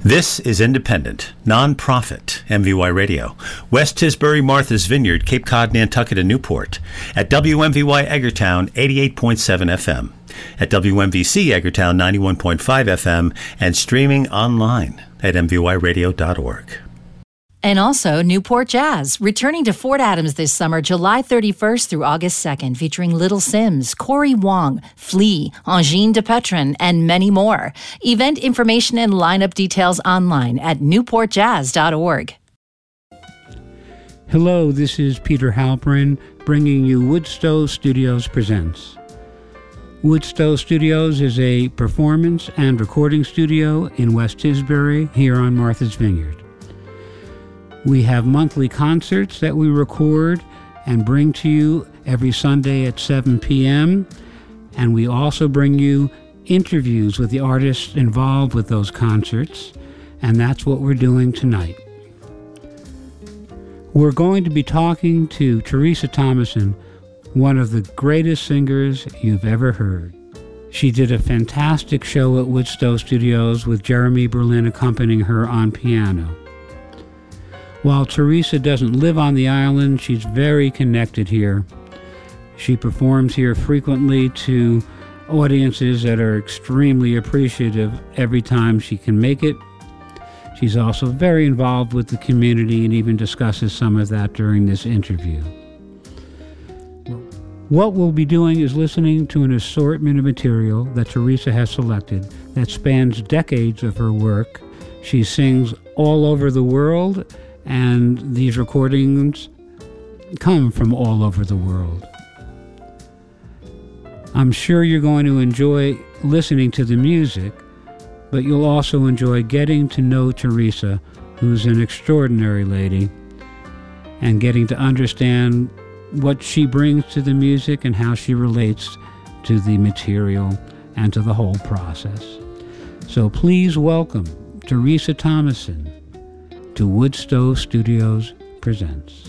This is independent, non-profit MVY Radio. West Tisbury, Martha's Vineyard, Cape Cod, Nantucket, and Newport. At WMVY Eggertown, 88.7 FM. At WMVC Eggertown, 91.5 FM. And streaming online at mvyradio.org. And also Newport Jazz, returning to Fort Adams this summer, July 31st through August 2nd, featuring Little Sims, Corey Wong, Flea, Angine de Petron, and many more. Event information and lineup details online at newportjazz.org. Hello, this is Peter Halperin, bringing you Woodstow Studios Presents. Woodstow Studios is a performance and recording studio in West Tisbury, here on Martha's Vineyard. We have monthly concerts that we record and bring to you every Sunday at 7 p.m. And we also bring you interviews with the artists involved with those concerts. And that's what we're doing tonight. We're going to be talking to Teresa Thomason, one of the greatest singers you've ever heard. She did a fantastic show at Woodstow Studios with Jeremy Berlin accompanying her on piano. While Teresa doesn't live on the island, she's very connected here. She performs here frequently to audiences that are extremely appreciative every time she can make it. She's also very involved with the community and even discusses some of that during this interview. What we'll be doing is listening to an assortment of material that Teresa has selected that spans decades of her work. She sings all over the world, and these recordings come from all over the world. I'm sure you're going to enjoy listening to the music, but you'll also enjoy getting to know Teresa, who's an extraordinary lady, and getting to understand what she brings to the music and how she relates to the material and to the whole process. So please welcome Teresa Thomason to Woodstow Studios Presents.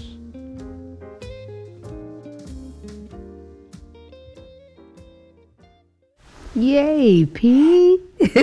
Yay, Pete.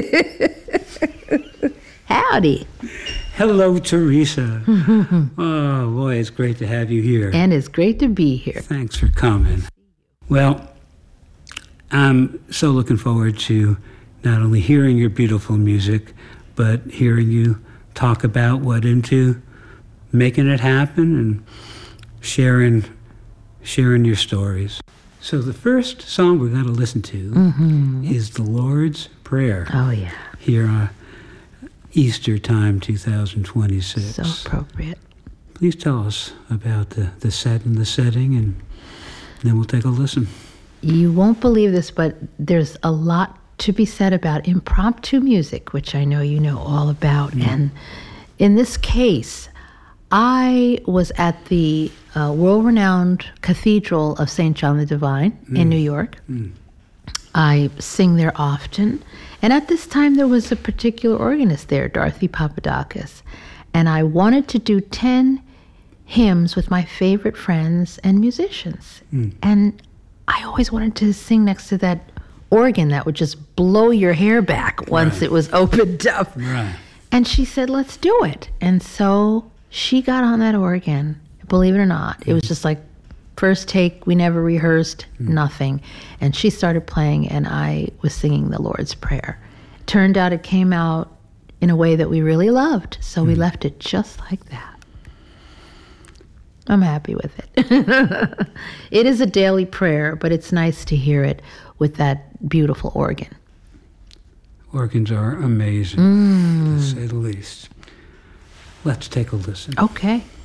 Howdy. Hello, Teresa. Oh, boy, it's great to have you here. And it's great to be here. Thanks for coming. Well, I'm so looking forward to not only hearing your beautiful music, but hearing you talk about what into making it happen and sharing your stories. So the first song we're going to listen to is the Lord's Prayer. Oh, yeah. Here Easter time 2026. So appropriate. Please tell us about the set and the setting, and then we'll take a listen. You won't believe this, but there's a lot to be said about impromptu music, which I know you know all about. And in this case, I was at the world-renowned Cathedral of St. John the Divine in New York. I sing there often. And at this time, there was a particular organist there, Dorothy Papadakis. And I wanted to do 10 hymns with my favorite friends and musicians. And I always wanted to sing next to that organ that would just blow your hair back once it was opened up. Right. And she said, let's do it. And so she got on that organ. Believe it or not, it was just like first take. We never rehearsed, nothing. And she started playing, and I was singing the Lord's Prayer. It turned out it came out in a way that we really loved. So we left it just like that. I'm happy with it. It is a daily prayer, but it's nice to hear it with that beautiful organ. Organs are amazing, to say the least. Let's take a listen. Okay.